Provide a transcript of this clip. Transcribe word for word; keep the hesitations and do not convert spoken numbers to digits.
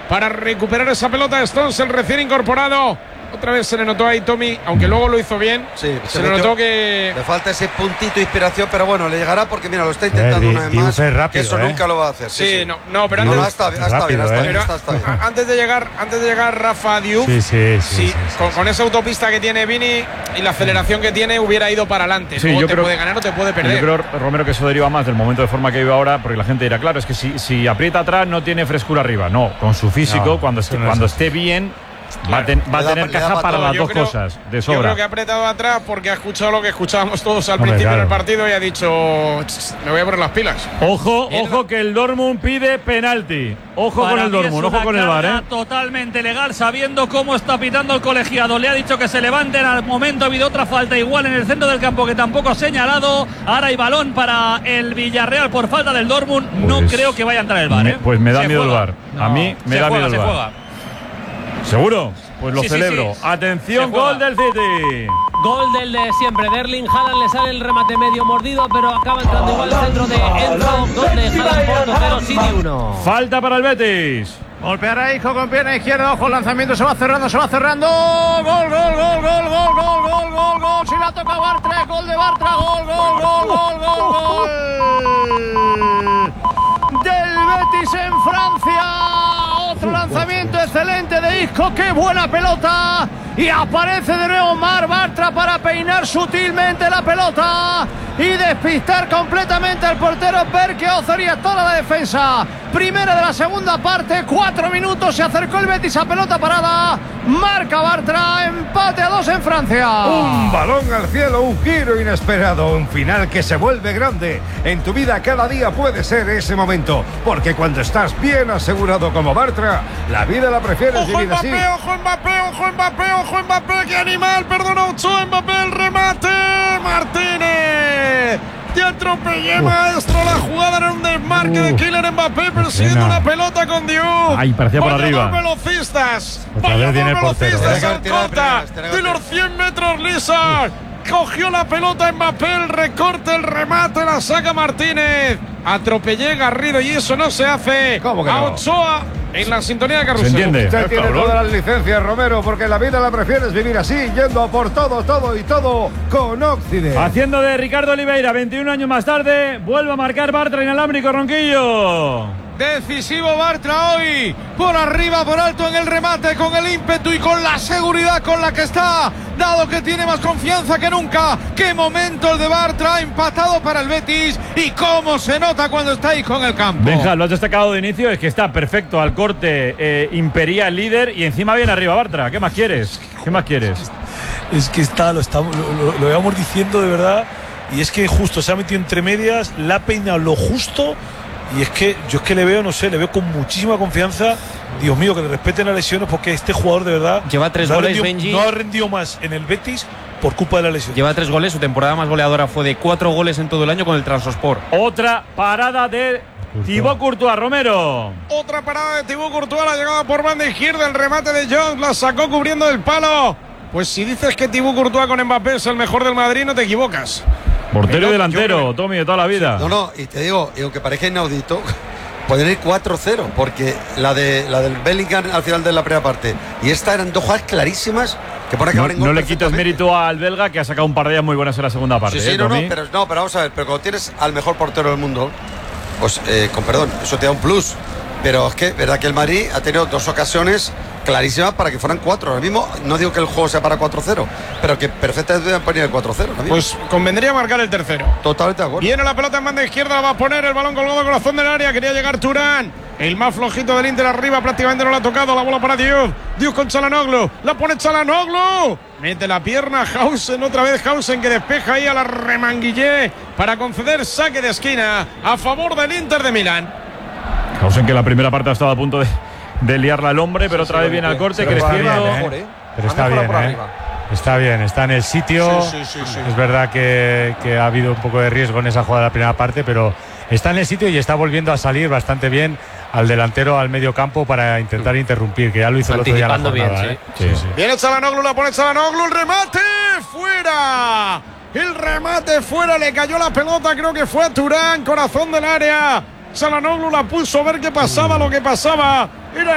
para recuperar esa pelota de Stones, el recién incorporado. Otra vez se le notó ahí Tommy, aunque luego lo hizo bien. Sí, se, se le notó que le falta ese puntito de inspiración, pero bueno, le llegará porque mira, lo está intentando eh, una vez más. Rápido, que eso eh. nunca lo va a hacer. Sí, sí, sí. no, no, pero no, antes, no, está, está, está bien, está, eh. bien, está, está bien. Antes de llegar, antes de llegar Rafa Diouf, sí, sí, sí, sí, sí, sí, con, sí. con esa autopista que tiene Vini y la aceleración que tiene, hubiera ido para adelante. Sí, Luego yo te creo, puede ganar o te puede perder. Yo creo, Romero, que eso deriva más del momento de forma que vive ahora, porque la gente dirá, claro, es que si, si aprieta atrás no tiene frescura arriba. No, con su físico, No, cuando, esté, no cuando es esté bien, claro, va a, ten, va a da, tener caja pa para todo. las Yo dos creo, cosas, de yo sobra. creo que ha apretado atrás porque ha escuchado lo que escuchábamos todos al Hombre, principio claro. del partido y ha dicho, me voy a poner las pilas. Ojo, Mierda. ojo que el Dortmund pide penalti. Ojo Para con el mí es Dortmund, una ojo con el V A R, carga ¿eh? Totalmente legal, sabiendo cómo está pitando el colegiado. Le ha dicho que se levanten. Al momento ha habido otra falta igual en el centro del campo que tampoco ha señalado. Ahora hay balón para el Villarreal por falta del Dortmund. No Pues, creo que vaya a entrar el V A R. Me, pues me da Se miedo juega. el V A R. A No, mí me se da juega, miedo el se V A R. juega. ¿Seguro? Pues lo Sí, sí, celebro. sí. Atención, Se juega. gol del City. Gol del de siempre. De Erling Haaland, le sale el remate medio mordido, pero acaba entrando igual el centro de Enzo. Gol de Haaland, Porto cero, City uno. Falta para el Betis. Golpeará Isco con pierna izquierda, ojo, el lanzamiento se va cerrando, se va cerrando. Gol, gol, gol, gol, gol, gol, gol, gol, gol. Si la toca Bartra, gol de Bartra, gol, gol, gol, gol, gol, gol. Del Betis en Francia. Otro lanzamiento excelente de Isco, qué buena pelota. Y aparece de nuevo Marc Bartra para peinar sutilmente la pelota y despistar completamente al portero Berke Ozoria, toda la defensa. Primera de la segunda parte, cuatro minutos, se acercó el Betis a pelota parada. Marca Bartra, empate a dos en Francia. Un balón al cielo, un giro inesperado, un final que se vuelve grande. En tu vida cada día puede ser ese momento, porque cuando estás bien asegurado como Bartra, la vida la prefieres Ojo vivir así. Mbappé, ojo Mbappé, ojo Mbappé, ojo Mbappé, qué animal, perdona Ochoa, Mbappé, el remate, Martínez. Te atropellé, maestro, la jugada era un desmarque uh, de Kylian Mbappé persiguiendo una pelota con Diouf. Ay, parecía por vaya arriba. Dos velocistas, Otra vaya vez viene dos el portero, velocistas ¿eh? al contra de los cien metros lisas. Cogió la pelota Mbappé, el recorte, el remate, la saca Martínez. Atropellé Garrido y eso no se hace. ¿Cómo que no? A Ochoa en la sintonía de ¿Se Carrusel. entiende? Usted tiene Cabrón. todas las licencias, Romero, porque la vida la prefieres vivir así, yendo a por todo, todo y todo con Occident. Haciendo de Ricardo Oliveira, veintiún años más tarde, vuelve a marcar Bartra inalámbrico, Ronquillo. Decisivo Bartra hoy, por arriba, por alto en el remate, con el ímpetu y con la seguridad con la que está, dado que tiene más confianza que nunca. Qué momento el de Bartra, empatado para el Betis, y cómo se nota cuando está ahí con el campo. Benja, lo has destacado de inicio, es que está perfecto al corte, eh, imperial líder y encima viene arriba Bartra. ¿Qué más quieres? ¿Qué más quieres? Es que está, lo, estamos, lo, lo, lo íbamos diciendo de verdad, y es que justo se ha metido entre medias, la ha peinado lo justo. Y es que yo es que le veo, no sé, le veo con muchísima confianza. Dios mío, que le respeten las lesiones, porque este jugador de verdad lleva tres no goles, rendido, Benji. no ha rendido más en el Betis por culpa de la lesión. Lleva tres goles, su temporada más goleadora fue de cuatro goles en todo el año con el Trabzonspor. Otra parada de Thibaut Courtois, Romero. Otra parada de Thibaut Courtois, la llegada por banda izquierda, el remate de Jones, la sacó cubriendo el palo. Pues si dices que Thibaut Courtois con Mbappé es el mejor del Madrid, no te equivocas. Portero y Yo delantero, creo- Tommy, de toda la vida. No, no, y te digo, y aunque parezca inaudito, pueden ir cuatro cero, porque la de la del Bellingham al final de la primera parte y esta eran dos jugadas clarísimas que pone que No, acabar en no gol le quitas perfectamente. mérito al belga, que ha sacado un par de ellas muy buenas en la segunda parte. Sí, sí, ¿eh, no, no, Tommy? pero, no, pero vamos a ver, pero cuando tienes al mejor portero del mundo, pues eh, con perdón, eso te da un plus. Pero es que, verdad que el Madrid ha tenido dos ocasiones clarísimas para que fueran cuatro. Ahora mismo no digo que el juego sea para cuatro cero, pero que perfectamente deben poner el cuatro cero. Pues convendría marcar el tercero. Totalmente de acuerdo. Viene la pelota en banda izquierda, la va a poner el balón colgado corazón del área. Quería llegar Turán, el más flojito del Inter arriba, prácticamente no la ha tocado. La bola para Diouf, Diouf con Çalhanoğlu, la pone Çalhanoğlu, mete la pierna Hausen, otra vez Hausen que despeja ahí a la Remanguillé para conceder saque de esquina a favor del Inter de Milán. Hausen, que la primera parte ha estado a punto de, de liarla al hombre, pero Sí, otra sí, vez viene lo al corte, Pero va creciendo. bien, ¿eh? Mejor, ¿eh? Pero Ha está mejorado bien, por ¿eh? arriba. Está bien, está en el sitio. Sí, sí, sí, sí. Es verdad que, que ha habido un poco de riesgo en esa jugada de la primera parte, pero está en el sitio y está volviendo a salir bastante bien al delantero al medio campo para intentar interrumpir, que ya lo hizo el otro día en la Anticipando jornada, bien, ¿eh? sí. Sí, sí. Viene Çalhanoğlu, la pone Çalhanoğlu, el remate fuera. El remate fuera, le cayó la pelota, creo que fue a Turán, corazón del área. Çalhanoğlu la puso a ver qué pasaba, lo que pasaba. Era